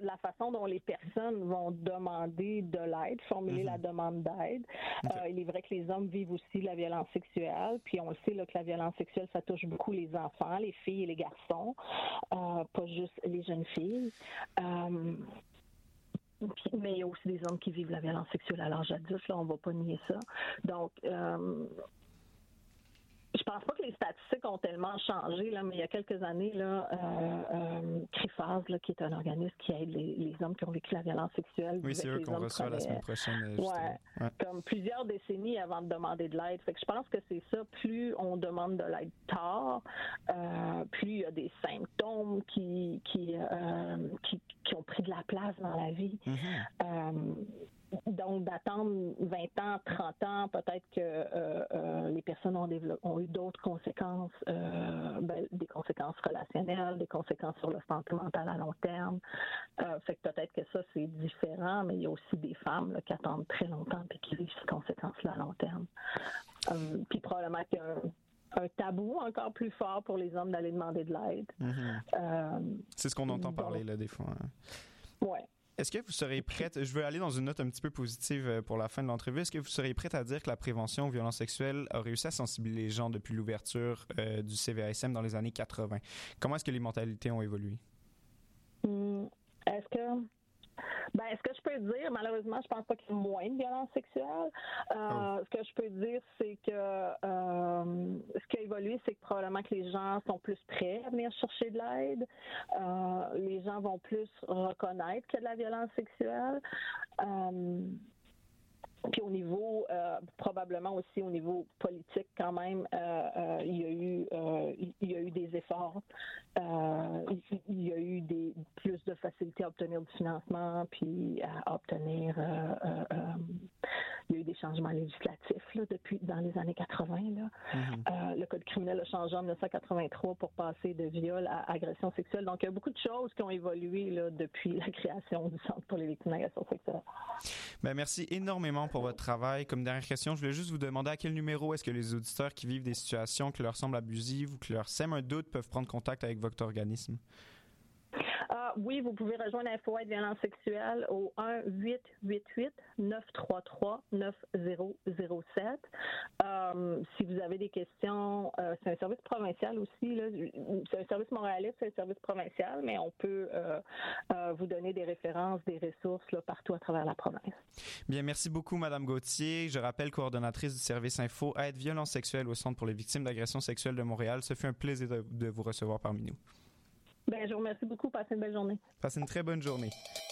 la façon dont les personnes vont demander de l'aide, formuler la demande d'aide. Okay. Il est vrai que les hommes vivent aussi la violence sexuelle, puis on le sait là, que la violence sexuelle, ça touche beaucoup les enfants, les filles et les garçons, pas juste les jeunes filles. Mais il y a aussi des hommes qui vivent la violence sexuelle à l'âge adulte, là, on va pas nier ça. Donc, je pense pas que les statistiques ont tellement changé, là, mais il y a quelques années, là, CRIFAS, là, qui est un organisme qui aide les hommes qui ont vécu la violence sexuelle. Oui, c'est eux qu'on reçoit la semaine prochaine. Comme plusieurs décennies avant de demander de l'aide. Fait que je pense que c'est ça, plus on demande de l'aide tard, plus il y a des symptômes qui ont pris de la place dans la vie. Donc, d'attendre 20 ans, 30 ans, peut-être que les personnes ont eu d'autres conséquences, des conséquences relationnelles, des conséquences sur le santé mentale à long terme. Fait que peut-être que ça, c'est différent, mais il y a aussi des femmes là, qui attendent très longtemps et qui vivent ces conséquences-là à long terme. Puis probablement qu'il y a un tabou encore plus fort pour les hommes d'aller demander de l'aide. C'est ce qu'on entend parler, là, des fois. Oui. Est-ce que vous serez prête, je veux aller dans une note un petit peu positive pour la fin de l'entrevue, est-ce que vous serez prête à dire que la prévention aux violences sexuelles a réussi à sensibiliser les gens depuis l'ouverture du CVASM dans les années 80? Comment est-ce que les mentalités ont évolué? Est-ce que je peux dire, malheureusement, je pense pas qu'il y ait moins de violences sexuelles. Ce que je peux dire, c'est que ce qui a évolué, c'est que probablement que les gens sont plus prêts à venir chercher de l'aide. Les gens vont plus reconnaître qu'il y a de la violence sexuelle. Puis au niveau, probablement aussi au niveau politique quand même, il y a eu des efforts. Il y a eu plus de facilité à obtenir du financement, puis à obtenir. Il y a eu des changements législatifs là, dans les années 80. Là. Le Code criminel a changé en 1983 pour passer de viol à agression sexuelle. Donc, il y a beaucoup de choses qui ont évolué là, depuis la création du Centre pour les victimes d'agression sexuelle. Ben, merci énormément pour votre travail. Comme dernière question, je voulais juste vous demander à quel numéro est-ce que les auditeurs qui vivent des situations qui leur semblent abusives ou qui leur sèment un doute peuvent prendre contact avec votre organisme? Oui, vous pouvez rejoindre Info Aide Violence Sexuelle au 1-888-933-9007. Si vous avez des questions, c'est un service provincial aussi. Là. C'est un service montréalais, c'est un service provincial, mais on peut vous donner des références, des ressources là, partout à travers la province. Bien, merci beaucoup, Mme Gauthier. Je rappelle, coordonnatrice du service Info Aide Violence Sexuelle au Centre pour les victimes d'agressions sexuelles de Montréal. Ce fut un plaisir de vous recevoir parmi nous. Je vous remercie beaucoup. Passez une belle journée. Passez une très bonne journée.